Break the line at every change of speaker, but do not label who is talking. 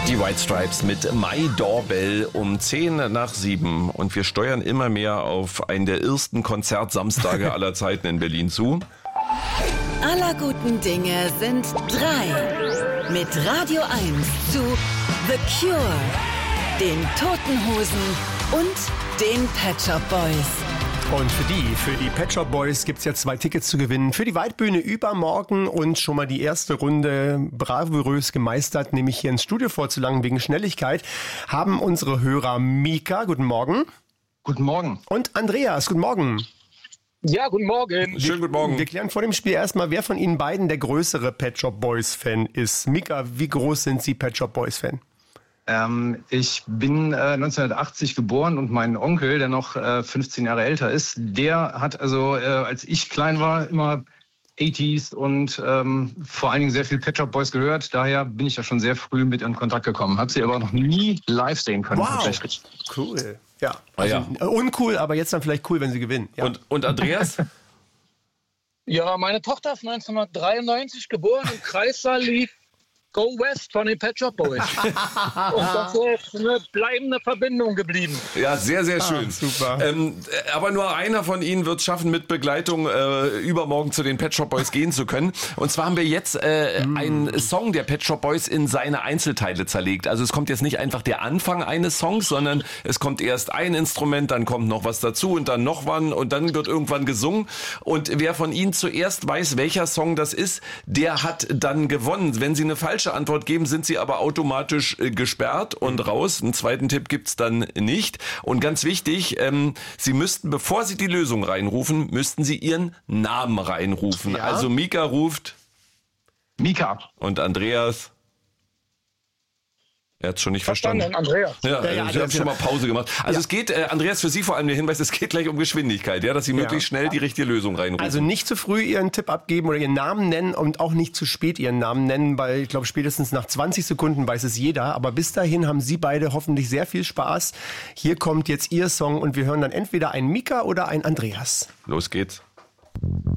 Die White Stripes mit My Doorbell um 6:10. Und wir steuern immer mehr auf einen der ersten Konzertsamstage aller Zeiten in Berlin zu.
Aller guten Dinge sind 3. Mit Radio 1 zu The Cure, den Toten Hosen und den Pet Shop Boys.
Und für die Pet Shop Boys gibt es ja 2 Tickets zu gewinnen. Für die Waldbühne übermorgen und schon mal die erste Runde bravourös gemeistert, nämlich hier ins Studio vorzulangen wegen Schnelligkeit, haben unsere Hörer Mika, guten Morgen.
Guten Morgen.
Und Andreas, guten Morgen.
Ja, guten Morgen.
Schönen guten Morgen.
Wir klären vor dem Spiel erstmal, wer von Ihnen beiden der größere Pet Shop Boys Fan ist. Mika, wie groß sind Sie Pet Shop Boys Fan?
Ich bin 1980 geboren und mein Onkel, der noch 15 Jahre älter ist, der hat als ich klein war, immer 80s und vor allen Dingen sehr viel Pet Shop Boys gehört. Daher bin ich da schon sehr früh mit in Kontakt gekommen. Habe sie aber noch nie live sehen können.
Wow,
Tatsächlich.
Cool. Ja,
Ja.
Uncool, aber jetzt dann vielleicht cool, wenn sie gewinnen. Ja.
Und Andreas?
Ja, meine Tochter ist 1993 geboren. Im Kreissaal lief Go West von den Pet Shop Boys. Und das ist eine bleibende Verbindung geblieben.
Ja, sehr, sehr schön.
Super.
Aber nur einer von Ihnen wird es schaffen, mit Begleitung übermorgen zu den Pet Shop Boys gehen zu können. Und zwar haben wir jetzt einen Song der Pet Shop Boys in seine Einzelteile zerlegt. Also es kommt jetzt nicht einfach der Anfang eines Songs, sondern es kommt erst ein Instrument, dann kommt noch was dazu und dann noch was und dann wird irgendwann gesungen. Und wer von Ihnen zuerst weiß, welcher Song das ist, der hat dann gewonnen. Wenn Sie eine falsche Antwort geben, sind Sie aber automatisch gesperrt und raus. Einen zweiten Tipp gibt's dann nicht. Und ganz wichtig, Sie müssten, bevor Sie die Lösung reinrufen, müssten Sie Ihren Namen reinrufen.
Ja.
Also Mika ruft
Mika.
und Andreas. Er hat es schon nicht verstanden.
Andreas.
Ja, Sie haben schon mal Pause gemacht. Also es geht, Andreas, für Sie vor allem der Hinweis, es geht gleich um Geschwindigkeit, ja, dass Sie möglichst schnell die richtige Lösung reinrufen.
Also nicht zu früh Ihren Tipp abgeben oder Ihren Namen nennen und auch nicht zu spät Ihren Namen nennen, weil ich glaube, spätestens nach 20 Sekunden weiß es jeder. Aber bis dahin haben Sie beide hoffentlich sehr viel Spaß. Hier kommt jetzt Ihr Song und wir hören dann entweder ein Mika oder ein Andreas.
Los geht's.